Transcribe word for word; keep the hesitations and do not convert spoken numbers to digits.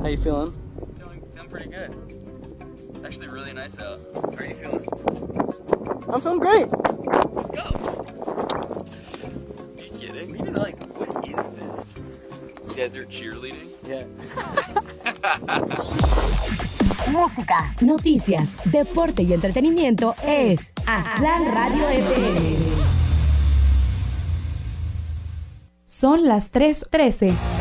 How you feeling? Feeling, feeling pretty good. It's actually really nice out. How are you feeling? I'm feeling great. Let's go. Are you kidding? What even, like, what is this? Desert cheerleading? Yeah. Música, noticias, deporte y entretenimiento es Aztlán Radio F M. Son las tres trece.